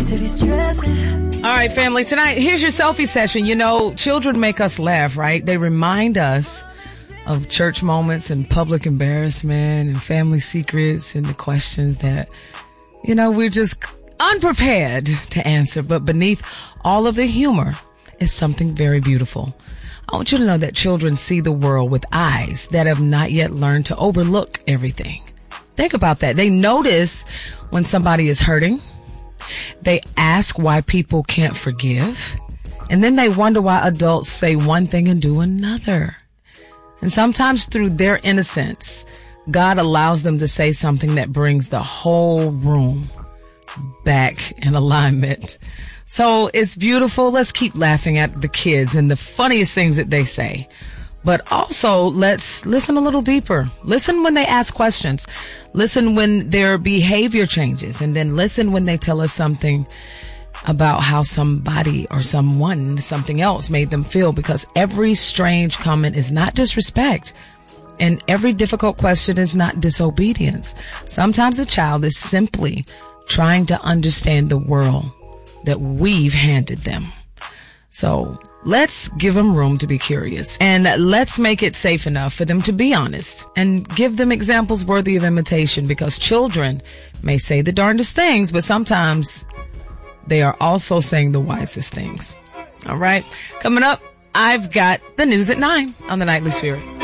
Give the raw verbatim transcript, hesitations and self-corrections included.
to be stressing. All right, family, tonight, here's your selfie session. You know, children make us laugh, right? They remind us of church moments and public embarrassment and family secrets and the questions that, you know, we're just unprepared to answer. But beneath all of the humor is something very beautiful. I want you to know that children see the world with eyes that have not yet learned to overlook everything. Think about that. They notice when somebody is hurting. They ask why people can't forgive. And then they wonder why adults say one thing and do another. And sometimes through their innocence, God allows them to say something that brings the whole room back in alignment. So it's beautiful. Let's keep laughing at the kids and the funniest things that they say. But also, let's listen a little deeper. Listen when they ask questions. Listen when their behavior changes. And then listen when they tell us something about how somebody or someone, something else made them feel. Because every strange comment is not disrespect. And every difficult question is not disobedience. Sometimes a child is simply trying to understand the world that we've handed them. So let's give them room to be curious, and let's make it safe enough for them to be honest and give them examples worthy of imitation, because children may say the darndest things, but sometimes they are also saying the wisest things. All right. Coming up, I've got the news at nine on the Nightly Spirit.